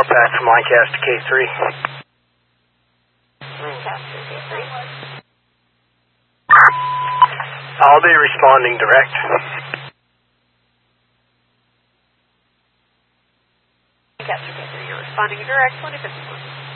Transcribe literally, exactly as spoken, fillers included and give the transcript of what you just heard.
back from Lancaster K three. Lancaster K three. I'll be responding direct. Lancaster K three, you're responding direct, twenty fifty-one.